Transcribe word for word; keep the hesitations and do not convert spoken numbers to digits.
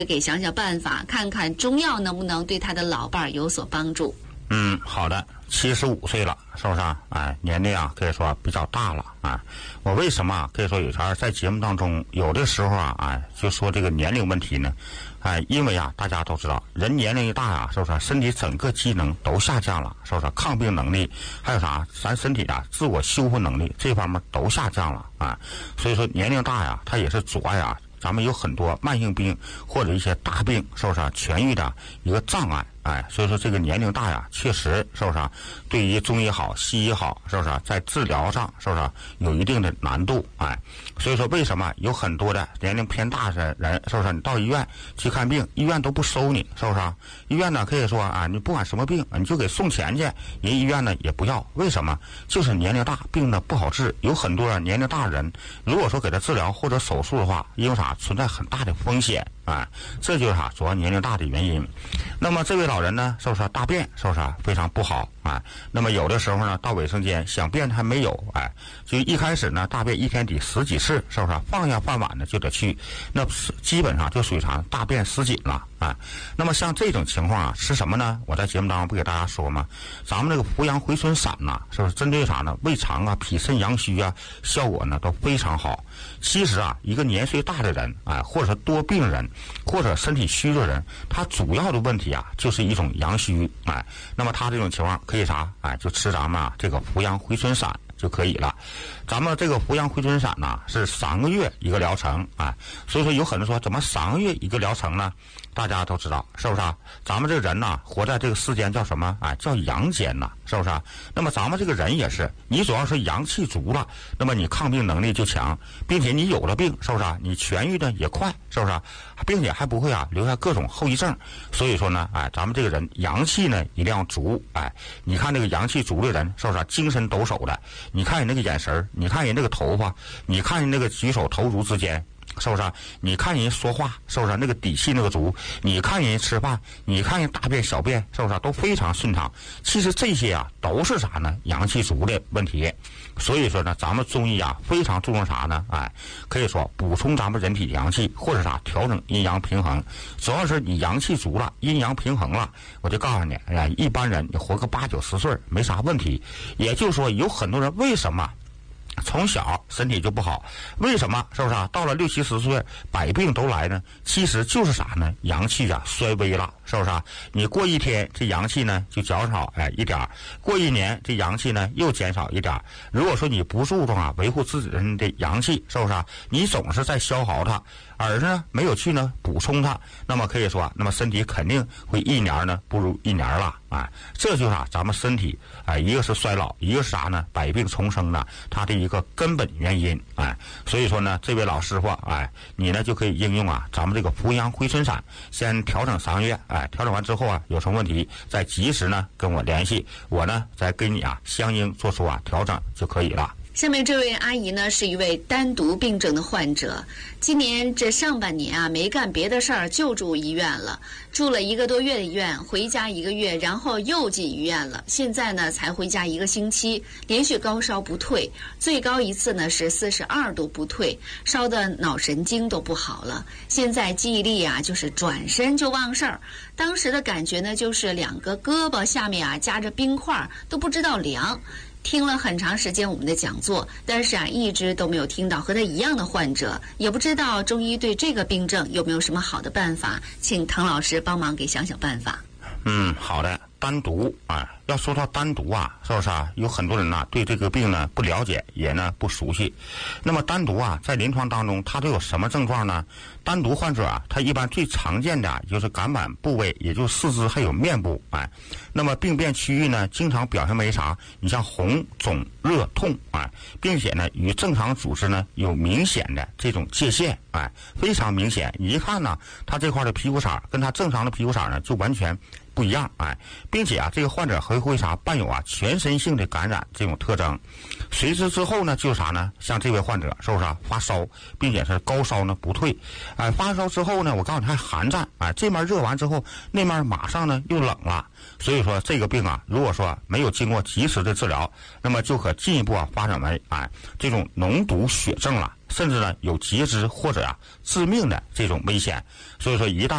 给想想办法，看看中药能不能对他的老伴儿有所帮助。 嗯，好的，七十五岁了，是不是啊？哎，年龄啊可以说比较大了啊。我为什么啊可以说有前在节目当中有的时候啊，哎，就说这个年龄问题呢？哎，因为啊大家都知道，人年龄一大呀、啊，是不是身体整个机能都下降了，是不是？抗病能力还有啥，咱身体啊自我修复能力这方面都下降了啊。所以说年龄大呀，它也是阻碍啊。咱们有很多慢性病或者一些大病，是不是啊？痊愈的一个障碍，哎，所以说这个年龄大呀，确实是不是啊？对于中医好、西医好，是不是啊？在治疗上是不是啊？有一定的难度，哎，所以说为什么有很多的年龄偏大的人，是不是啊？你到医院去看病，医院都不收你，是不是啊？医院呢可以说啊，你不管什么病，你就给送钱去，人医院呢也不要，为什么？就是年龄大，病呢不好治，有很多年龄大的人，如果说给他治疗或者手术的话，因为啥？存在很大的风险啊，这就是啥、啊、主要年龄大的原因。那么这位老人呢，是不是、啊、大便是不是、啊、非常不好啊？那么有的时候呢，到卫生间想便还没有，哎，就一开始呢，大便一天得十几次，是不是、啊？放下饭碗呢就得去，那基本上就属于啥？大便失禁了啊。那么像这种情况啊，吃什么呢？我在节目当中不给大家说吗？咱们这个扶阳回春散呐、啊，是不是针对啥呢？胃肠啊、脾肾阳虚啊，效果呢都非常好。其实啊，一个年岁大的人，哎，或者是多病人，或者身体虚的人，他主要的问题啊，就是一种阳虚，哎，那么他这种情况可以啥？哎，就吃咱们啊这个扶阳回春散就可以了。咱们这个扶阳回春散呐，是三个月一个疗程，哎，所以说有很多说怎么三个月一个疗程呢？大家都知道是不是啊？咱们这个人呐，活在这个世间叫什么？哎，叫阳间呐，是不是啊？那么咱们这个人也是，你主要是阳气足了，那么你抗病能力就强，并且你有了病，是不是啊？你痊愈的也快，是不是啊？并且还不会啊留下各种后遗症。所以说呢，哎，咱们这个人阳气呢一定要足，哎，你看这个阳气足的人，是不是啊？精神抖擞的，你看人那个眼神，你看人那个头发，你看人那个举手投足之间。是不是啊？你看人说话，是不是啊？那个底气那个足？你看人吃饭，你看人大便小便，是不是啊？都非常顺畅。其实这些啊都是啥呢？阳气足的问题。所以说呢，咱们中医啊非常注重啥呢？哎，可以说补充咱们人体阳气，或者啥调整阴阳平衡。主要是你阳气足了，阴阳平衡了，我就告诉你，哎呀，一般人你活个八九十岁没啥问题。也就是说，有很多人为什么？从小身体就不好，为什么？是不是啊？到了六七十岁，百病都来呢？其实就是啥呢？阳气啊衰微了，是不是啊？你过一天，这阳气呢就减少哎一点儿；过一年，这阳气呢又减少一点儿。如果说你不注重啊维护自己人的阳气，是不是啊？你总是在消耗它，而呢没有去呢补充它，那么可以说，那么身体肯定会一年呢不如一年了。啊，这就是啊，咱们身体啊、哎，一个是衰老，一个是啥呢？百病丛生的，它的一个根本原因，哎，所以说呢，这位老师傅，哎，你呢就可以应用啊，咱们这个扶阳回春散，先调整三个月，哎，调整完之后啊，有什么问题再及时呢跟我联系，我呢再给你啊相应做出啊调整就可以了。 下面这位阿姨呢是一位单独病症的患者，今年这上半年啊没干别的事儿就住医院了，住了一个多月的医院，回家一个月，然后又进医院了，现在呢才回家一个星期，连续高烧不退，最高一次呢是四十二度不退，烧的脑神经都不好了，现在记忆力啊就是转身就忘事儿，当时的感觉呢就是两个胳膊下面啊夹着冰块都不知道凉。听了很长时间我们的讲座，但是啊，一直都没有听到和他一样的患者，也不知道中医对这个病症有没有什么好的办法，请唐老师帮忙给想想办法。 嗯，好的。单独啊，要说到单独啊，是不是啊？有很多人呢对这个病呢不了解，也呢不熟悉。那么单独啊，在临床当中，它都有什么症状呢？单独患者啊，他一般最常见的就是感染部位，也就是四肢还有面部，哎，那么病变区域呢，经常表现为啥？你像红、肿、热、痛，哎，并且呢，与正常组织呢有明显的这种界限，哎，非常明显。你一看呢，他这块的皮肤色跟他正常的皮肤色呢就完全不一样，哎，并且啊，这个患者还会啥伴有啊全身性的感染这种特征。随之之后呢，就是啥呢？像这位患者是不是啊发烧，并且是高烧呢不退，哎，发烧之后呢，我告诉你还寒战，哎，这面热完之后，那面马上呢又冷了。所以说这个病啊，如果说没有经过及时的治疗，那么就可进一步啊发展为哎这种脓毒血症了。 甚至呢有截肢或者啊致命的这种危险。所以说一旦